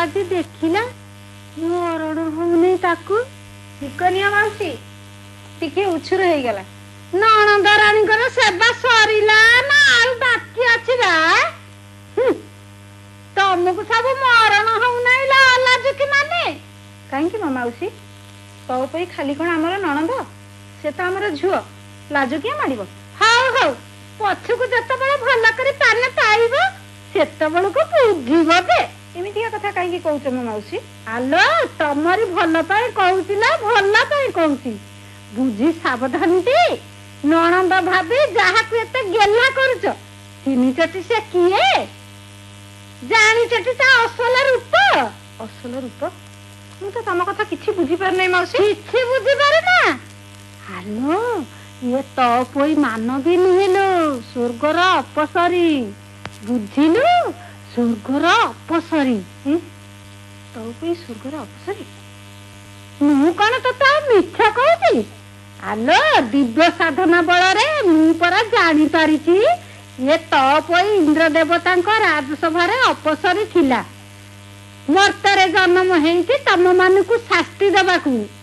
ଆଜି ଦେଖିଲା ମରଣ ହଉନି ତାକୁ। ଠିକନିଆ ମାଉସୀ ଟିକେ ଉଛୁର ହେଇଗଲା। ନଣନ୍ଦ ରାଣୀଙ୍କର ସେବା ସରିଲା ନା ଆଉ ବାକି ଅଛି ବା? ତମକୁ ସବୁ ମରଣ ହଉନାହିଁ ଲାଜୁକି ମାନେ? କାହିଁକି ମା ମାଉସୀ, ତୋ ପାଇଁ ଖାଲି କଣ ଆମର ନଣନ୍ଦ, ସେ ତ ଆମର ଝୁଅ, ଲାଜ କିଏ ମାଡ଼ିବ? ହଉ ହଉ, ପଛକୁ ଯେତେବେଳେ ଭଲ କରି ପାନେ ପାଇବ ସେତେବେଳକୁ ବୁଝିବ ଯେ। ଏମିତିକା କଥା କାହିଁକି କହୁଛ ମୋ ମାଉସୀ? ଆଲୋ, ତମରି ଭଲ ପାଇଁ କହୁଛି ନା ଭଲ ପାଇଁ କହୁଛି? ବୁଝି ସାବଧାନଟି। ନଣନ୍ଦ ଭାବି ଯାହାକୁ ଏତେ ଗେଲା କରୁଛ, ଚିହ୍ନିଚଟି ସେ କିଏ? ଜାଣିଚଟି ତା ଅସଲ ରୂପ? ଅସଲ ରୂପ? ମୁଁ ତ ତମ କଥା କିଛି ବୁଝିପାରୁନାହିଁ ମାଉସୀ। କିଛି ବୁଝିପାରୁ ନା? ଆଲୋ, ଇଏ ତୋ ପୋଇ ମାନବୀ ନୁହେଲୋ, ସ୍ୱର୍ଗର ଅପସରୀ। ବୁଝିଲୁ? ସ୍ୱର୍ଗର ଅପସରୀ। ତୋ ପୋଇ ସ୍ୱର୍ଗର ଅପସରୀ? ମୁଁ କଣ ତୋତେ ଆଉ ମିଛ କହୁଛି? ଆଲୋ, ଦିବ୍ୟ ସାଧନା ବଳରେ ମୁଁ ପରା ଜାଣିପାରିଛି ଇଏ ତୋ ପୋଇ ଇନ୍ଦ୍ର ଦେବତାଙ୍କ ରାଜସଭାରେ ଅପସରୀ ଥିଲା, ମର୍ତ୍ତରେ ଜନ୍ମ ହେଇଛି ତମ ମାନଙ୍କୁ ଶାସ୍ତି ଦେବାକୁ।